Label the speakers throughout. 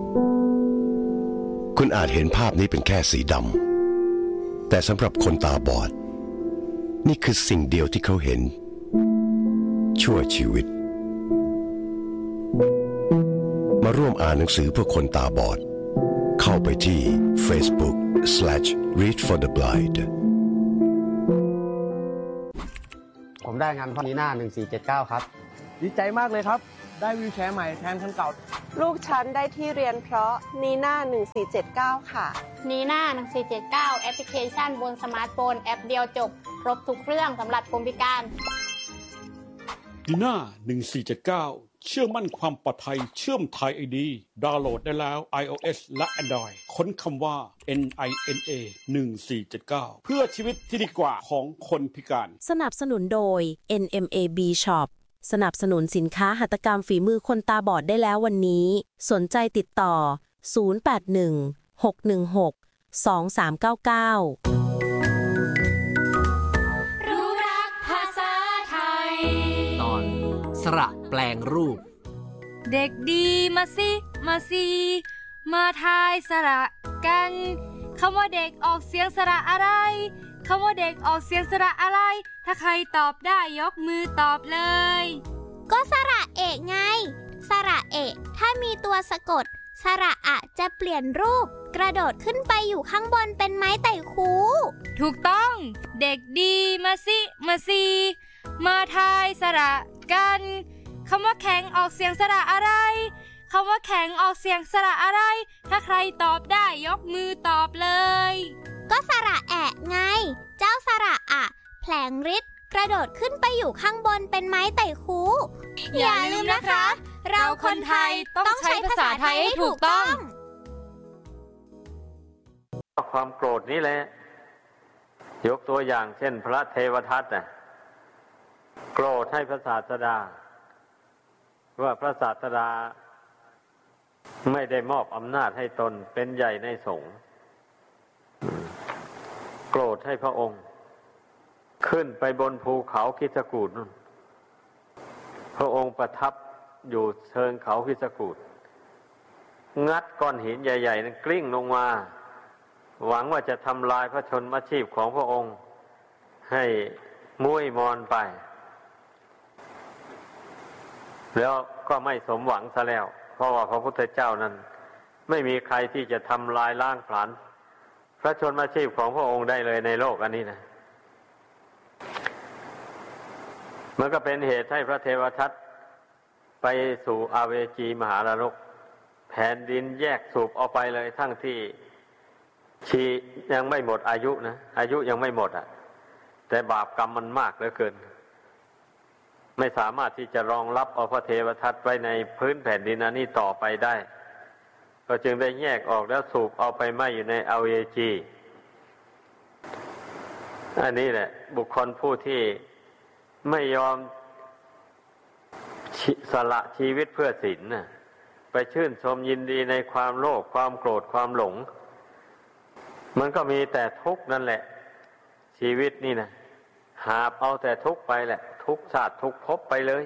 Speaker 1: คุณอาจเห็นภาพนี้เป็นแค่สีดำแต่สำหรับคนตาบอดนี่คือสิ่งเดียวที่เขาเห็นชั่วชีวิตมาร่วมอ่านหนังสือเพื่อคนตาบอดเข้าไปที่ Facebook/Read for the Blind
Speaker 2: ผมได้งานพ่อนีน่า1479ครับ
Speaker 3: ดีใจมากเลยครับได้วีลแชร์ใหม่แทนคันเก่า
Speaker 4: ลูกฉันได้ที่เรียนเพราะนีน่า1479ค่ะ
Speaker 5: นีน่า1479แอปพลิเคชันบนสมาร์ทโฟนแอปเดียวจบครบทุกเรื่องสำหรับคนพิการ
Speaker 6: นีน่า1479เชื่อมั่นความปลอดภัยเชื่อมไทย ID ดาวน์โหลดได้แล้ว iOS และ Android ค้นคำว่า NINA 1479เพื่อชีวิตที่ดีกว่าของคนพิการ
Speaker 7: สนับสนุนโดย NMAB Shop สนับสนุนสินค้าหัตถกรรมฝีมือคนตาบอดได้แล้ววันนี้สนใจติดต่อ0816162399
Speaker 8: รู้รักภาษาไทย
Speaker 9: ตอนสระแปลงรูป
Speaker 8: เด็กดีมาสิมาสิมาทายสระกันคำว่าเด็กออกเสียงสระอะไรคำว่าเด็กออกเสียงสระอะไรถ้าใครตอบได้ยกมือตอบเลย
Speaker 10: ก็สระเอกไงสระเอกถ้ามีตัวสะกดสระอะจะเปลี่ยนรูปกระโดดขึ้นไปอยู่ข้างบนเป็นไม้ไต่คู
Speaker 8: ถูกต้องเด็กดีมาสิมาสิมาทายสระกันคำว่าแข็งออกเสียงสระอะไรคำว่าแข็งออกเสียงสระอะไรถ้าใครตอบได้ยกมือตอบเลย
Speaker 10: ก็สระแอะไงเจ้าสระอะแผลงฤทธิ์กระโดดขึ้นไปอยู่ข้างบนเป็นไม้ไต่คู
Speaker 8: อย่าลืมนะคะเราคนไทยต้องใช้ภาษาไทยให้ถูกต้อง
Speaker 11: ความโกรธนี่แหละยกตัวอย่างเช่นพระเทวทัตน่ะโกรธให้พระศาสดาว่าพระศาสดาไม่ได้มอบอำนาจให้ตนเป็นใหญ่ในสงฆ์โกรธให้พระองค์ขึ้นไปบนภูเขาคิชกูฏนู่นพระองค์ประทับอยู่เชิงเขาคิชกูฏงัดก้อนหินใหญ่ๆนั้นกลิ้งลงมาหวังว่าจะทำลายพระชนมชีพของพระองค์ให้มุ้ยมอนไปแล้วก็ไม่สมหวังซะแล้วเพราะว่าพระพุทธเจ้านั้นไม่มีใครที่จะทำลายล้างผลาญพระชนมชีพของพระองค์ได้เลยในโลกอันนี้นะมันก็เป็นเหตุให้พระเทวทัตไปสู่อเวจีมหานรกแผ่นดินแยกสูบออกไปเลยทั้งที่ชียังไม่หมดอายุนะอายุยังไม่หมดแต่บาปกรรมมันมากเหลือเกินไม่สามารถที่จะรองรับเอาพระเทวทัตไว้ในพื้นแผ่นดินอันนี้ต่อไปได้ก็จึงได้แยกออกแล้วสูบเอาไปไหม้อยู่ในอเวจีอันนี้แหละบุคคลผู้ที่ไม่ยอมสละชีวิตเพื่อศีลน่ะไปชื่นชมยินดีในความโลภความโกรธความหลงมันก็มีแต่ทุกข์นั่นแหละชีวิตนี่นะหาเอาแต่ทุกข์ไปแหละทุกชาติทุกภพไปเลย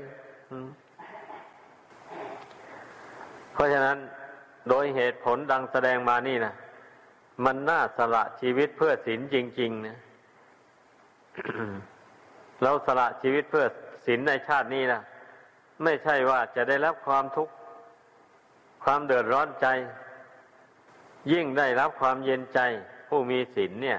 Speaker 11: เพราะฉะนั้นโดยเหตุผลดังแสดงมานี่นะมันน่าสละชีวิตเพื่อศีลจริงๆนะ เราสละชีวิตเพื่อศีลในชาตินี้นะไม่ใช่ว่าจะได้รับความทุกข์ความเดือดร้อนใจยิ่งได้รับความเย็นใจผู้มีศีลเนี่ย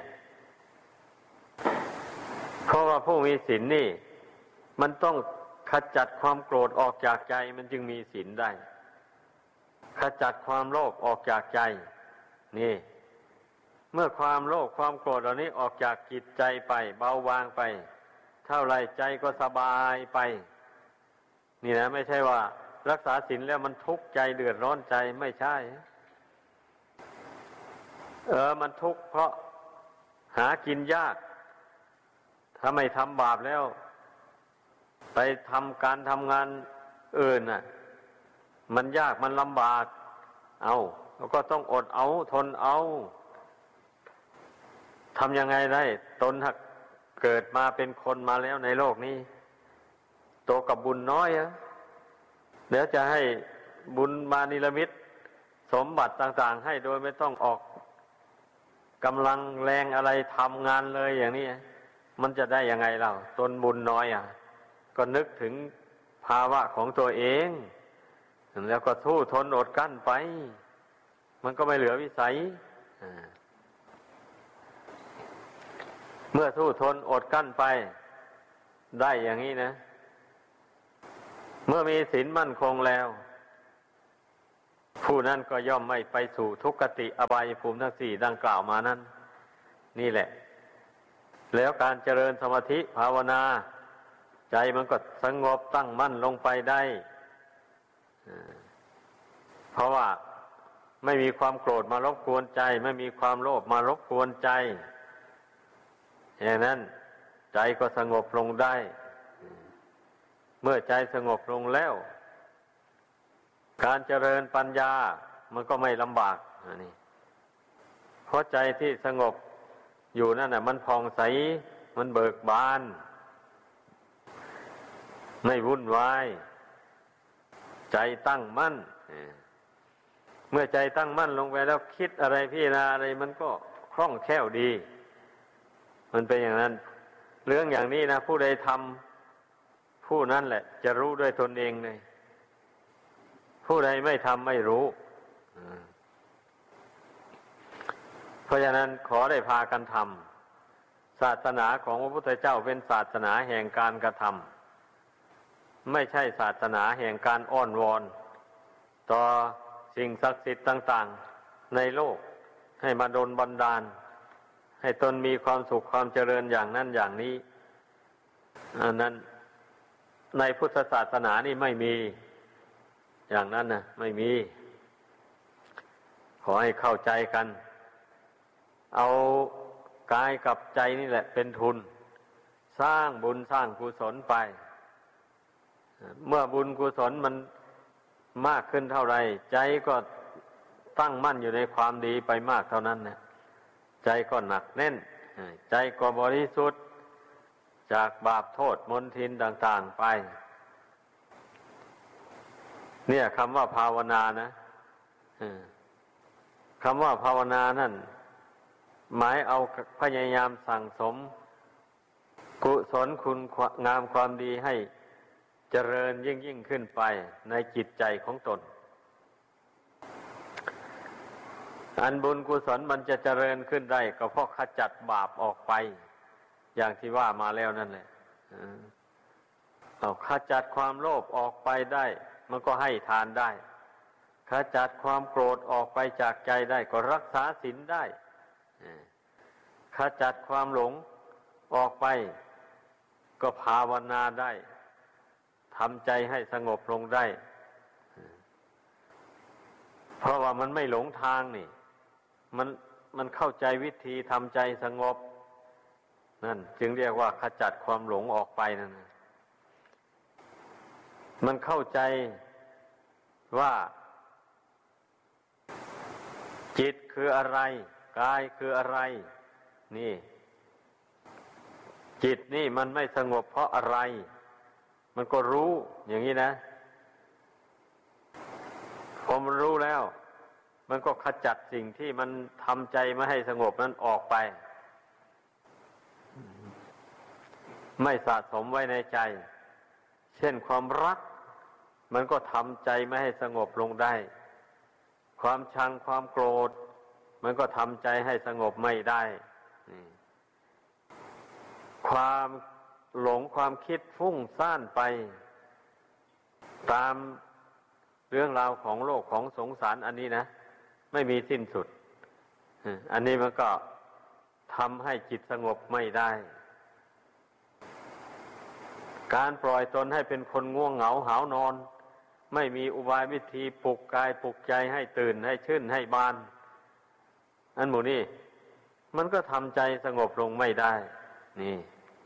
Speaker 11: เพราะว่าผู้มีศีลนี่มันต้องขจัดความโกรธออกจากใจมันจึงมีศีลได้ขจัดความโลภออกจากใจนี่เมื่อความโลภความโกรธเหล่านี้ออกจากจิตใจไปเบาบางไปเท่าไรใจก็สบายไปนี่นะไม่ใช่ว่ารักษาศีลแล้วมันทุกข์ใจเดือดร้อนใจไม่ใช่มันทุกข์เพราะหากินยากถ้าไม่ทำบาปแล้วไปทำการทำงานอื่นน่ะมันยากมันลำบากแล้วก็ต้องอดเอาทนเอาทำยังไงได้ตนหักเกิดมาเป็นคนมาแล้วในโลกนี้โตกับบุญน้อยเดี๋ยวจะให้บุญมานิรมิตสมบัติต่างๆให้โดยไม่ต้องออกกำลังแรงอะไรทำงานเลยอย่างนี้มันจะได้ยังไงเราตนบุญน้อยก็นึกถึงภาวะของตัวเองแล้วก็สู้ทนอดกลั้นไปมันก็ไม่เหลือวิสัยเมื่อสู้ทนอดกลั้นไปได้อย่างนี้นะเมื่อมีศีลมั่นคงแล้วผู้นั้นก็ย่อมไม่ไปสู่ทุกขติอบายภูมิทั้งสี่ดังกล่าวมานั้นนี่แหละแล้วการเจริญสมาธิภาวนาใจมันก็สงบตั้งมั่นลงไปได้เพราะว่าไม่มีความโกรธมารบกวนใจไม่มีความโลภมารบกวนใจอย่างนั้นใจก็สงบลงได้เมื่อใจสงบลงแล้วการเจริญปัญญามันก็ไม่ลำบากนี่เพราะใจที่สงบอยู่นั่นน่ะมันผ่องใสมันเบิกบานไม่วุ่นวายใจตั้งมั่นเมื่อใจตั้งมั่นลงไปแล้วคิดอะไรพิจารณาอะไรมันก็คล่องแคล่วดีมันเป็นอย่างนั้นเรื่องอย่างนี้นะผู้ใดทำผู้นั้นแหละจะรู้ด้วยตนเองเลยผู้ใดไม่ทำไม่รู้เพราะฉะนั้นขอได้พากันทำศาสนาของพระพุทธเจ้าเป็นศาสนาแห่งการกระทำไม่ใช่ศาสนาแห่งการอ้อนวอนต่อสิ่งศักดิ์สิทธิ์ต่างๆในโลกให้มาดลบันดาลให้ตนมีความสุขความเจริญอย่างนั้นอย่างนี้อันนั้นในพุทธศาสนานี่ไม่มีอย่างนั้นนะไม่มีขอให้เข้าใจกันเอากายกับใจนี่แหละเป็นทุนสร้างบุญสร้างกุศลไปเมื่อบุญกุศลมันมากขึ้นเท่าไรใจก็ตั้งมั่นอยู่ในความดีไปมากเท่านั้นนะใจก็หนักแน่นใจก็บริสุทธิ์จากบาปโทษมลทินต่างๆไปเนี่ยคำว่าภาวนานะคำว่าภาวนานั่นหมายเอาพยายามสั่งสมกุศลคุณงามความดีให้เจริญยิ่งขึ้นไปในจิตใจของตนอันบุญกุศลมันจะเจริญขึ้นได้ก็เพราะขจัดบาปออกไปอย่างที่ว่ามาแล้วนั่นแหละขจัดความโลภออกไปได้มันก็ให้ทานได้ขจัดความโกรธออกไปจากใจได้ก็รักษาศีลได้ขจัดความหลงออกไปก็ภาวนาได้ทำใจให้สงบลงได้เพราะว่ามันไม่หลงทางนี่มันเข้าใจวิธีทำใจสงบนั่นจึงเรียกว่าขจัดความหลงออกไปนั่นมันเข้าใจว่าจิตคืออะไรกายคืออะไรนี่จิตนี่มันไม่สงบเพราะอะไรมันก็รู้อย่างนี้นะพอมันรู้แล้วมันก็ขจัดสิ่งที่มันทำใจไม่ให้สงบนั้นออกไปไม่สะสมไว้ในใจเช่นความรักมันก็ทำใจไม่ให้สงบลงได้ความชังความโกรธมันก็ทำใจให้สงบไม่ได้ความหลงความคิดฟุ้งซ่านไปตามเรื่องราวของโลกของสงสารอันนี้นะไม่มีสิ้นสุดอันนี้มันก็ทำให้จิตสงบไม่ได้การปล่อยตนให้เป็นคนง่วงเหงาหาวนอนไม่มีอุบายวิธีปลุกกายปลุกใจให้ตื่นให้ชื่นให้บานอันหมู่นี้มันก็ทำใจสงบลงไม่ได้นี่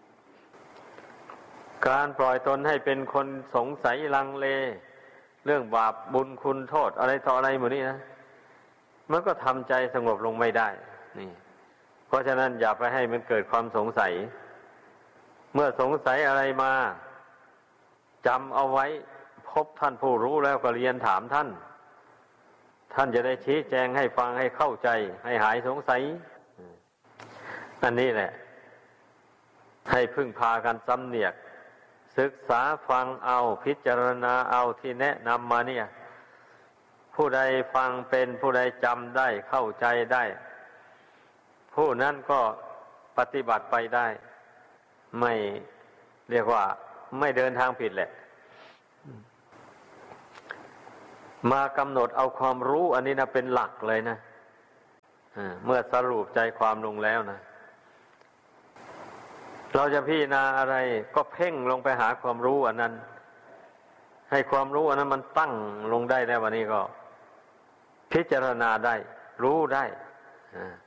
Speaker 11: การปล่อยตนให้เป็นคนสงสัยลังเลเรื่องบาปบุญคุณโทษอะไรต่ออะไรหมู่นี้นะมันก็ทำใจสงบลงไม่ได้นี่เพราะฉะนั้นอย่าไปให้มันเกิดความสงสัยเมื่อสงสัยอะไรมาจำเอาไว้พบท่านผู้รู้แล้วก็เรียนถามท่านท่านจะได้ชี้แจงให้ฟังให้เข้าใจให้หายสงสัยอันนี้แหละให้พึ่งพากันสำเนียกศึกษาฟังเอาพิจารณาเอาที่แนะนำมาเนี่ยผู้ใดฟังเป็นผู้ใดจำได้เข้าใจได้ผู้นั้นก็ปฏิบัติไปได้ไม่เรียกว่าไม่เดินทางผิดแหละมากำหนดเอาความรู้อันนี้นะเป็นหลักเลยนะเมื่อสรุปใจความลงแล้วนะเราจะพิจารณาอะไรก็เพ่งลงไปหาความรู้อันนั้นให้ความรู้อันนั้นมันตั้งลงได้แล้ววันนี้ก็พิจารณาได้รู้ได้